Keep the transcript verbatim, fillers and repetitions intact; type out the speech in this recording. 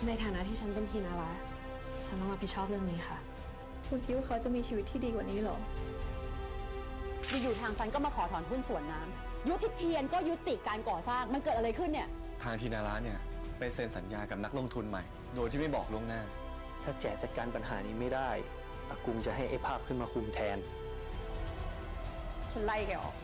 ในฐานะที่ฉันเป็นทีนาราฉันต้องรับผิดชอบเรื่องนี้ค่ะคุณคิดว่าเขาจะมีชีวิตที่ดีกว่านี้หรออยู่ๆทางฟันก็มาขอถอนหุ้นส่วนน้ำยุทธเทียนก็ยุติการก่อสร้างมันเกิดอะไรขึ้นเนี่ยทางทีนาระเนี่ยไปเซ็นสัญญากับนักลงทุนใหม่ โดยที่ไม่บอกล่วงหน้าถ้าแจจัดการปัญหานี้ไม่ได้อากุงจะให้ไอ้ภาพขึ้นมาคุมแทนฉันไล่แกออก